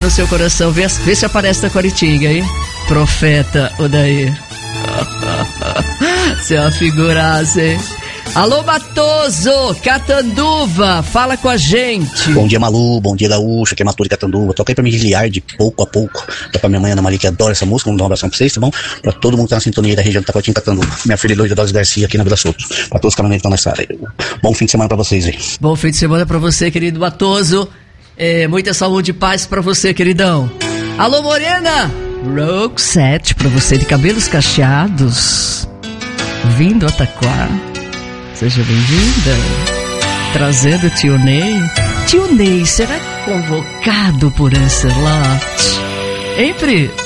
no seu coração. Vê se aparece na Coritinga, hein? Profeta Odair. Você é uma figuraça, hein? Alô, Matoso, Catanduva, fala com a gente. Bom dia, Malu, bom dia, Gaúcha, que é Matoso de Catanduva. Toca aí pra mim Giliard, pouco a pouco. Toca pra minha mãe Ana Maria, que adora essa música. Vamos dar um abração pra vocês, tá bom? Pra todo mundo que tá na sintonia da região de Taquatinga, Catanduva. Minha filha Heloísa Dose Garcia, aqui na Vila Soto. Pra todos os caminhoneiros que estão nessa área. Bom fim de semana pra vocês aí. Bom fim de semana pra você, querido Matoso. Muita saúde e paz pra você, queridão. Alô, Morena, Roxette, pra você de cabelos cacheados, vindo a Taquá. Seja bem-vinda. Trazendo Tio Ney. Tio Ney será convocado por Ancelotti? Hein, Pri?